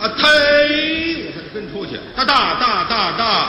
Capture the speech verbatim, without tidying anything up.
啊，忒我还得跟出去，哒哒哒哒哒。